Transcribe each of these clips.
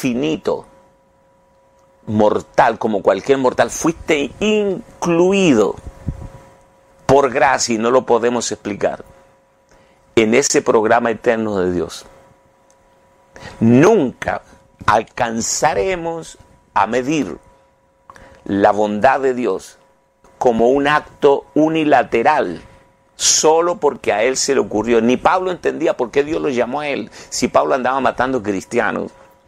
finito, mortal, como cualquier mortal. Fuiste incluido por gracia, y no lo podemos explicar, en ese programa eterno de Dios. Nunca alcanzaremos a medir la bondad de Dios como un acto unilateral, solo porque a él se le ocurrió. Ni Pablo entendía por qué Dios lo llamó a él, si Pablo andaba matando cristianos.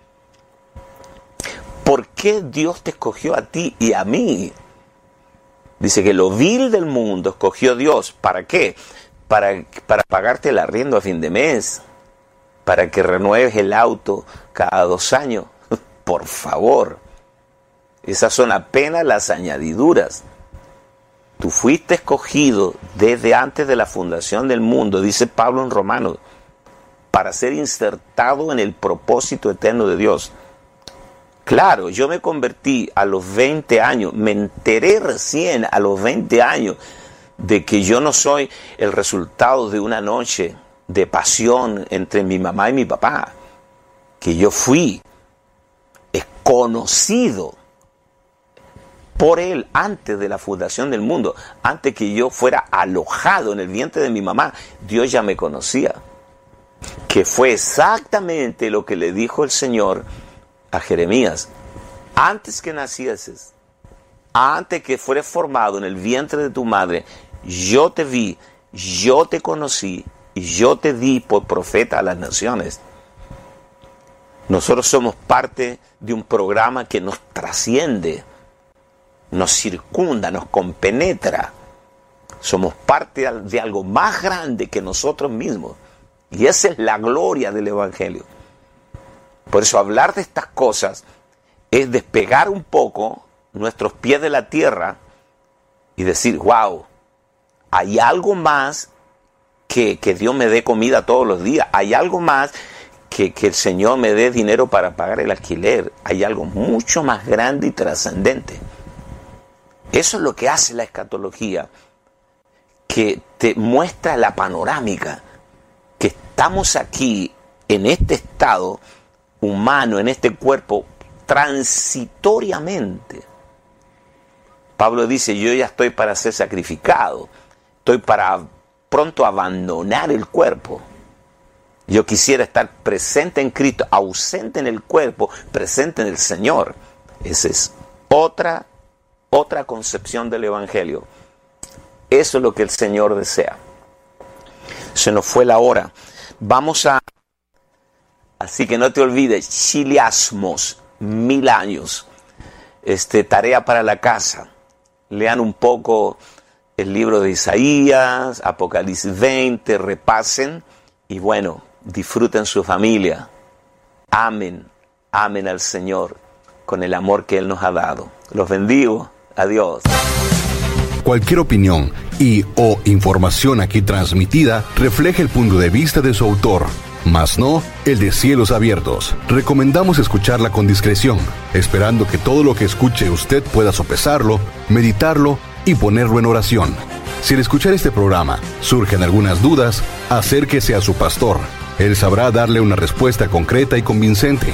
¿Por qué Dios te escogió a ti y a mí? Dice que lo vil del mundo escogió Dios. ¿Para qué? Para pagarte el arriendo a fin de mes, para que renueves el auto cada 2 años. Por favor, esas son apenas las añadiduras. Tú fuiste escogido desde antes de la fundación del mundo, dice Pablo en Romanos, para ser insertado en el propósito eterno de Dios. Claro, yo me convertí a los 20 años, me enteré recién a los 20 años de que yo no soy el resultado de una noche de pasión entre mi mamá y mi papá, que yo fui conocido por él antes de la fundación del mundo, antes que yo fuera alojado en el vientre de mi mamá. Dios ya me conocía, que fue exactamente lo que le dijo el Señor a Jeremías: antes que nacieses, antes que fueras formado en el vientre de tu madre, yo te vi, yo te conocí y yo te di por profeta a las naciones. Nosotros somos parte de un programa que nos trasciende, nos circunda, nos compenetra. Somos parte de algo más grande que nosotros mismos. Y esa es la gloria del Evangelio. Por eso hablar de estas cosas es despegar un poco nuestros pies de la tierra y decir: wow, hay algo más que Dios me dé comida todos los días. Hay algo más que el Señor me dé dinero para pagar el alquiler. Hay algo mucho más grande y trascendente. Eso es lo que hace la escatología, que te muestra la panorámica, que estamos aquí en este estado humano, en este cuerpo, transitoriamente. Pablo dice: yo ya estoy para ser sacrificado, estoy para pronto abandonar el cuerpo. Yo quisiera estar presente en Cristo, ausente en el cuerpo, presente en el Señor. Esa es otra concepción del Evangelio. Eso es lo que el Señor desea. Se nos fue la hora. Así que no te olvides, chiliasmos, 1000 años. Tarea para la casa. Lean un poco el libro de Isaías, Apocalipsis 20, repasen y bueno, disfruten su familia. Amen al Señor con el amor que Él nos ha dado. Los bendigo. Adiós. Cualquier opinión o información aquí transmitida refleja el punto de vista de su autor, mas no el de Cielos Abiertos. Recomendamos escucharla con discreción, esperando que todo lo que escuche usted pueda sopesarlo, meditarlo y ponerlo en oración. Si al escuchar este programa surgen algunas dudas, acérquese a su pastor. Él sabrá darle una respuesta concreta y convincente.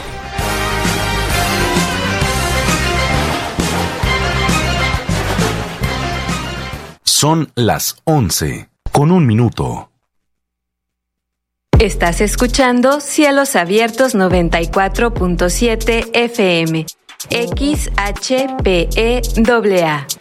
Son las 11:01. Estás escuchando Cielos Abiertos 94.7 FM, XHPEAA.